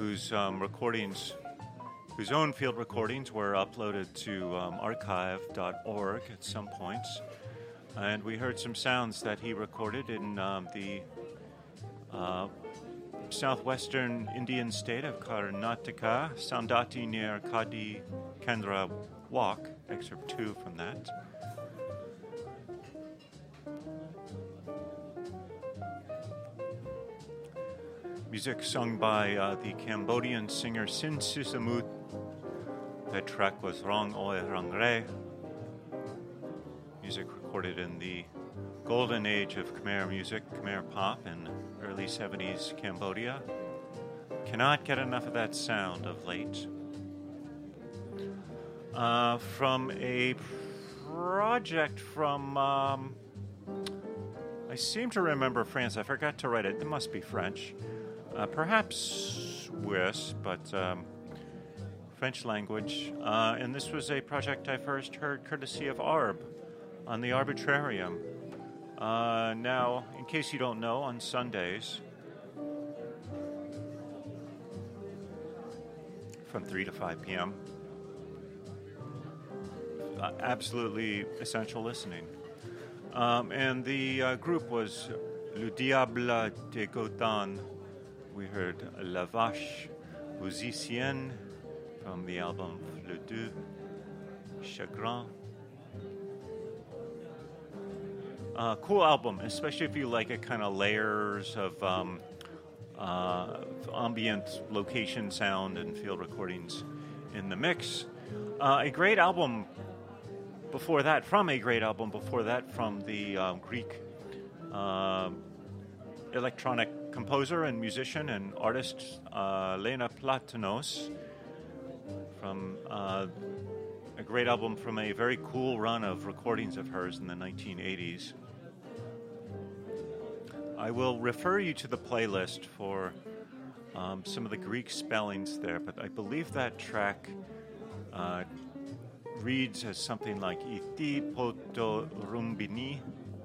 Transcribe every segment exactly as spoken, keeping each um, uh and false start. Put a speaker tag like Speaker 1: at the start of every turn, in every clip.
Speaker 1: whose um, recordings, whose own field recordings were uploaded to um, archive dot org at some points. And we heard some sounds that he recorded in um, the uh, southwestern Indian state of Karnataka, Saundatti near Kadi Kendra Walk, excerpt two from that. Music sung by uh, the Cambodian singer Sin Sisamut. That track was Rong Oi Rang Re. Music recorded in the golden age of Khmer music, Khmer pop in early seventies Cambodia. Cannot get enough of that sound of late. Uh, from a project from, um, I seem to remember France. I forgot to write it. It must be French. Uh, perhaps Swiss, but um, French language. Uh, and this was a project I first heard courtesy of Arb on the Arbitrarium. Uh, now, in case you don't know, on Sundays, from three to five p.m., uh, absolutely essential listening. Um, and the uh, group was Le Diable de Gotham. We heard La Vache Musicienne from the album Le Deux Chagrin. Uh, cool album, especially if you like it, kind of layers of um, uh, ambient location sound and field recordings in the mix. Uh, a great album before that, from a great album before that, from the uh, Greek uh, electronic composer and musician and artist uh, Lena Platanos, from uh, a great album from a very cool run of recordings of hers in the nineteen eighties. I will refer you to the playlist for um, some of the Greek spellings there, but I believe that track uh, reads as something like Iti poto rumbini.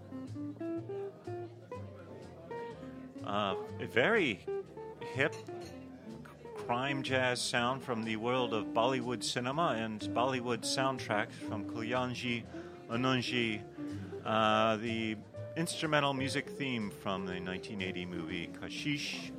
Speaker 1: Uh, a very hip crime jazz sound from the world of Bollywood cinema and Bollywood soundtracks from Kalyanji Ananji, uh, the instrumental music theme from the nineteen eighty movie Kashish.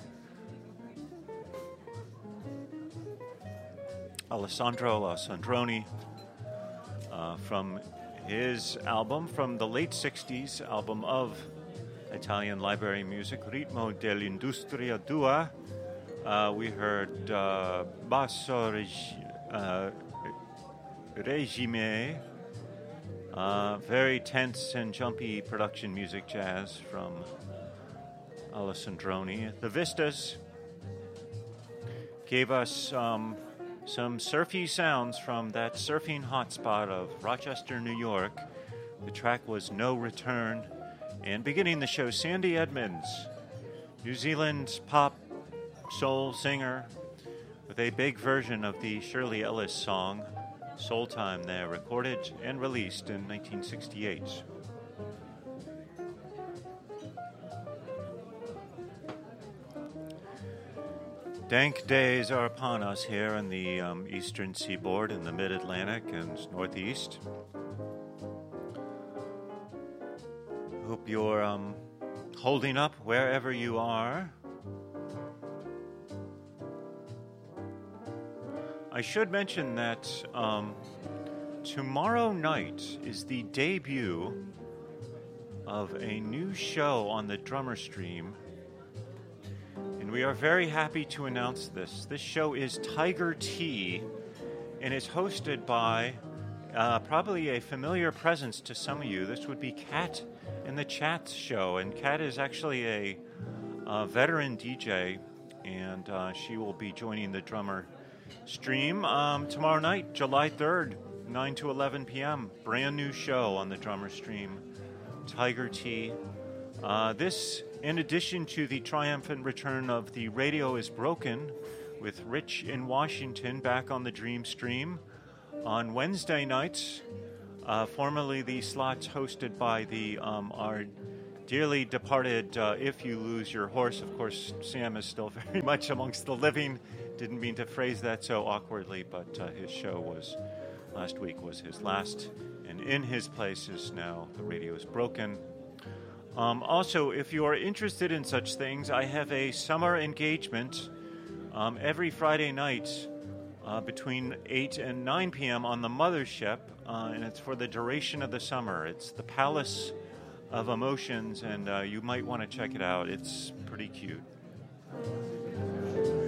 Speaker 1: Alessandro Alessandroni, uh, from his album from the late sixties, album of Italian library music, Ritmo dell'Industria Due. Uh, we heard uh, Basso Reg- uh, Regime, uh, very tense and jumpy production music jazz from Alessandroni. The Vistas gave us um, some surfy sounds from that surfing hotspot of Rochester, New York. The track was No Return. And beginning the show, Sandy Edmonds, New Zealand pop soul singer, with a big version of the Shirley Ellis song, Soul Time, there, recorded and released in nineteen sixty-eight. Dank days are upon us here in the um, eastern seaboard, in the mid-Atlantic and northeast. Hope you're um, holding up wherever you are. I should mention that um, tomorrow night is the debut of a new show on the Drummer Stream, and we are very happy to announce this. This show is Tiger Tea, and it's hosted by uh, probably a familiar presence to some of you. This would be Kat in the Chats show, and Kat is actually a, a veteran D J, and uh, she will be joining the Drummer Stream um, tomorrow night, July third, nine to eleven p.m. Brand new show on the Drummer Stream, Tiger Tea. Uh, this, in addition to the triumphant return of The Radio is Broken with Rich in Washington back on the Dream Stream on Wednesday nights. Uh, formerly the slots hosted by the um, our dearly departed uh, If You Lose Your Horse. Of course, Sam is still very much amongst the living. Didn't mean to phrase that so awkwardly, but uh, his show was, last week was his last, and in his place is now The Radio Is Broken. Um, also, if you are interested in such things, I have a summer engagement um, every Friday night uh, between eight and nine p.m. on the Mothership, uh, and it's for the duration of the summer. It's the Palace of Emotions, and uh, you might want to check it out. It's pretty cute.